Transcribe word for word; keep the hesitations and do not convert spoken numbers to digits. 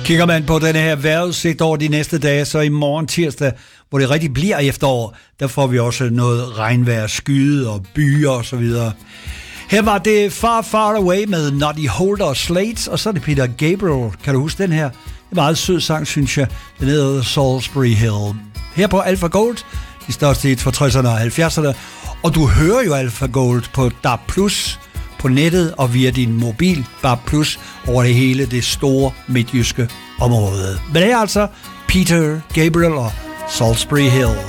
Kigger man på den her vejrudsigt over de næste dage, så i morgen tirsdag, hvor det rigtig bliver efterår, der får vi også noget regnvejr, skyde og byer og så videre. Her var det Far Far Away med Noddy Holder og Slates, og så er det Peter Gabriel. Kan du huske den her? Det er en meget sød sang, synes jeg. Den hedder Salisbury Hill. Her på Alpha Gold, de største hits fra tresserne og halvfjerdserne. Og du hører jo Alpha Gold på D A B plus, på nettet og via din mobil D A B plus over det hele det store midtjyske område. Men det er altså Peter Gabriel og Salisbury Hill.